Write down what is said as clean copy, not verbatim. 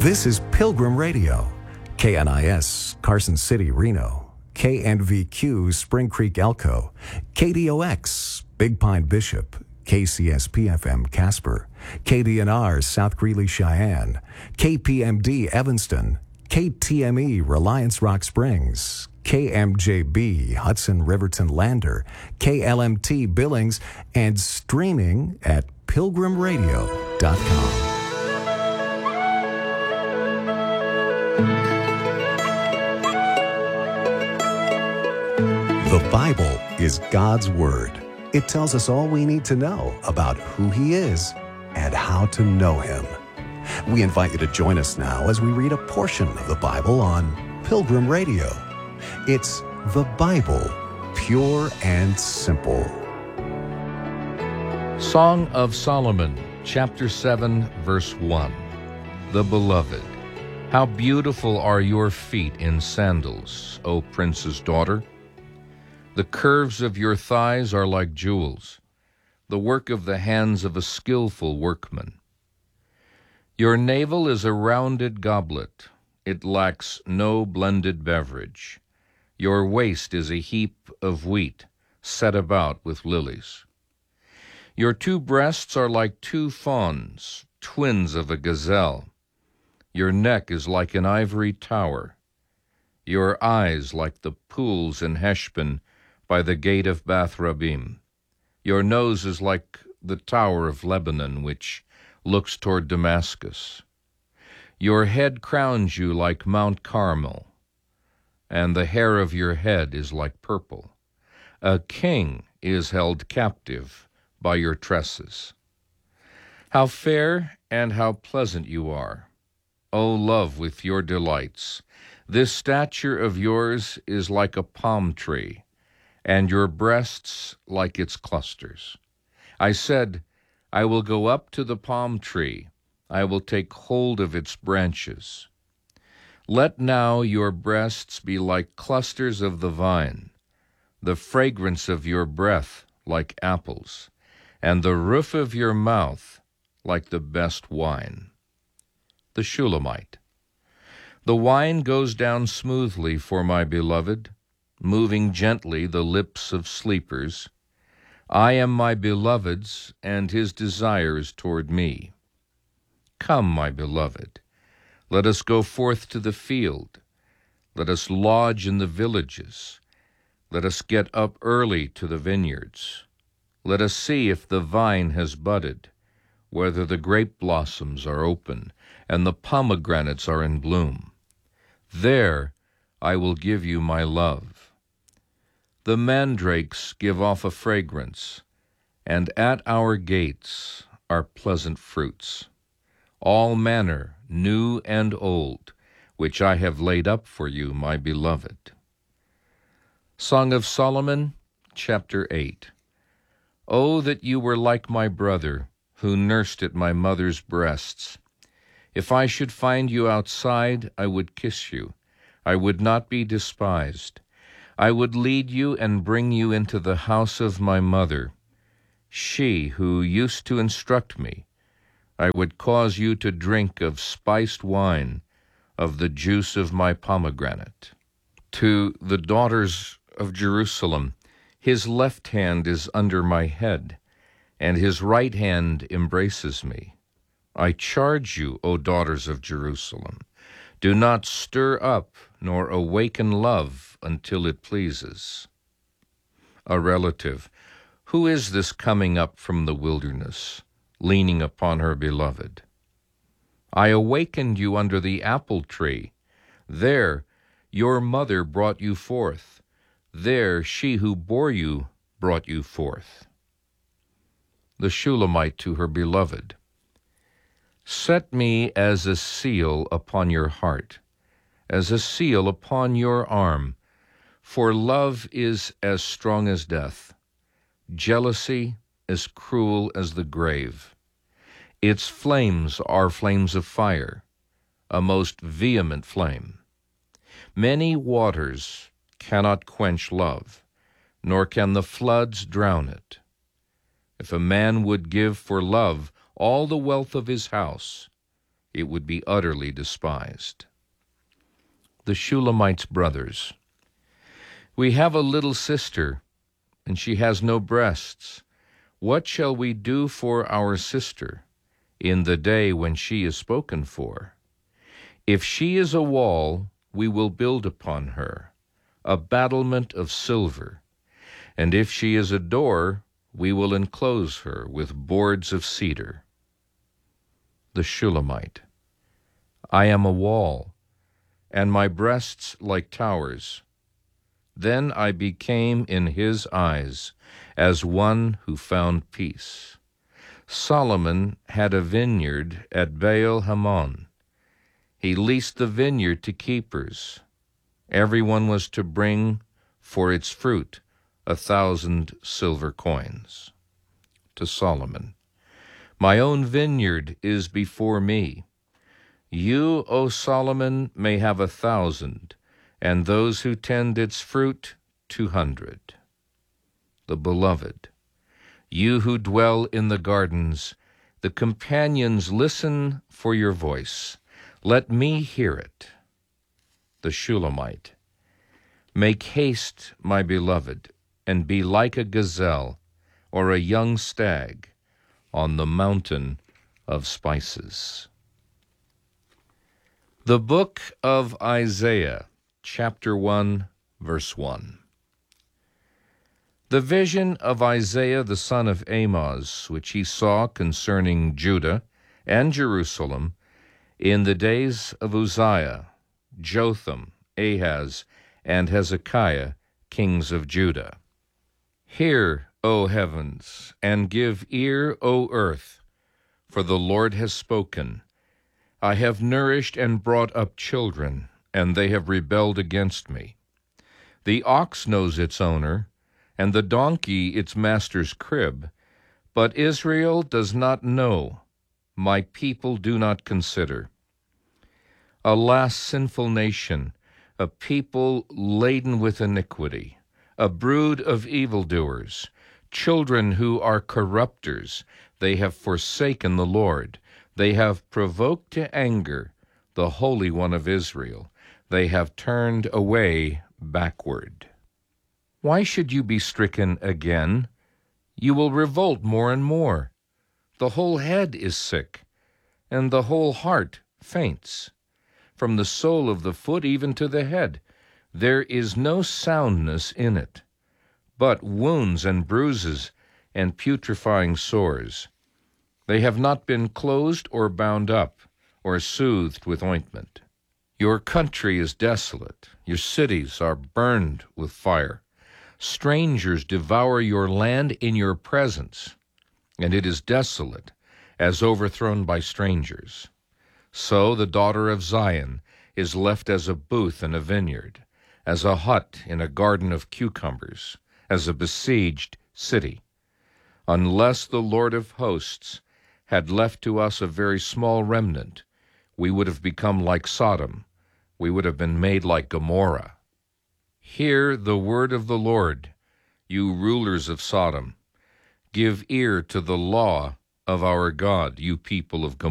This is Pilgrim Radio, KNIS, Carson City, Reno, KNVQ, Spring Creek, Elko, KDOX, Big Pine, Bishop, KCSP-FM, Casper, KDNR, South Greeley, Cheyenne, KPMD, Evanston, KTME, Reliance Rock Springs, KMJB, Hudson Riverton Lander, KLMT Billings, and streaming at pilgrimradio.com. The Bible is God's Word. It tells us all we need to know about who He is and how to know Him. We invite you to join us now as we read a portion of the Bible on Pilgrim Radio. It's the Bible, pure and simple. Song of Solomon, chapter 7, verse 1. The Beloved. How beautiful are your feet in sandals, O prince's daughter! The curves of your thighs are like jewels, the work of the hands of a skillful workman. Your navel is a rounded goblet. It lacks no blended beverage. Your waist is a heap of wheat, set about with lilies. Your two breasts are like two fawns, twins of a gazelle. Your neck is like an ivory tower. Your eyes like the pools in Heshbon by the gate of Bath-rabbim. Your nose is like the tower of Lebanon, which looks toward Damascus. Your head crowns you like Mount Carmel, and the hair of your head is like purple. A king is held captive by your tresses. How fair and how pleasant you are, O love, with your delights! This stature of yours is like a palm tree, and your breasts like its clusters. I said, I will go up to the palm tree. I will take hold of its branches. Let now your breasts be like clusters of the vine, the fragrance of your breath like apples, and the roof of your mouth like the best wine. The Shulamite. The wine goes down smoothly for my beloved, moving gently the lips of sleepers. I am my beloved's, and his desires toward me. Come, my beloved, let us go forth to the field. Let us lodge in the villages. Let us get up early to the vineyards. Let us see if the vine has budded, whether the grape blossoms are open, and the pomegranates are in bloom. There I will give you my love. The mandrakes give off a fragrance, and at our gates are pleasant fruits, all manner, new and old, which I have laid up for you, my beloved. Song of Solomon, chapter 8. Oh, that you were like my brother, who nursed at my mother's breasts. If I should find you outside, I would kiss you. I would not be despised. I would lead you and bring you into the house of my mother, she who used to instruct me. I would cause you to drink of spiced wine, of the juice of my pomegranate. To the daughters of Jerusalem, his left hand is under my head, and his right hand embraces me. I charge you, O daughters of Jerusalem, do not stir up nor awaken love until it pleases. A relative. Who is this coming up from the wilderness, leaning upon her beloved? I awakened you under the apple tree. There your mother brought you forth. There she who bore you brought you forth. The Shulamite to her beloved. Set me as a seal upon your heart, as a seal upon your arm, for love is as strong as death, jealousy as cruel as the grave. Its flames are flames of fire, a most vehement flame. Many waters cannot quench love, nor can the floods drown it. If a man would give for love all the wealth of his house, it would be utterly despised. The Shulamite's brothers. We have a little sister, and she has no breasts. What shall we do for our sister in the day when she is spoken for? If she is a wall, we will build upon her, a battlement of silver. And if she is a door, we will enclose her with boards of cedar. The Shulamite. I am a wall, and my breasts like towers. Then I became in his eyes as one who found peace. Solomon had a vineyard at Baal Hamon. He leased the vineyard to keepers. Everyone was to bring for its fruit 1,000 silver coins. To Solomon, my own vineyard is before me. You, O Solomon, may have 1,000, and those who tend its fruit 200. The Beloved, you who dwell in the gardens, the companions listen for your voice. Let me hear it. The Shulamite, make haste, my beloved, and be like a gazelle or a young stag on the mountain of spices. The book of Isaiah, chapter 1, verse 1. The vision of Isaiah the son of Amoz, which he saw concerning Judah and Jerusalem in the days of Uzziah, Jotham, Ahaz, and Hezekiah, kings of Judah. Hear, O heavens, and give ear, O earth, for the Lord has spoken. I have nourished and brought up children, and they have rebelled against me. The ox knows its owner, and the donkey its master's crib, but Israel does not know, my people do not consider. Alas, sinful nation, a people laden with iniquity, a brood of evildoers, children who are corrupters. They have forsaken the Lord. They have provoked to anger the Holy One of Israel. They have turned away backward. Why should you be stricken again? You will revolt more and more. The whole head is sick, and the whole heart faints. From the sole of the foot even to the head, there is no soundness in it, but wounds and bruises and putrefying sores. They have not been closed or bound up or soothed with ointment. Your country is desolate. Your cities are burned with fire. Strangers devour your land in your presence, and it is desolate, as overthrown by strangers. So the daughter of Zion is left as a booth in a vineyard, as a hut in a garden of cucumbers, as a besieged city. Unless the Lord of hosts had left to us a very small remnant, we would have become like Sodom. We would have been made like Gomorrah. Hear the word of the Lord, you rulers of Sodom. Give ear to the law of our God, you people of Gomorrah.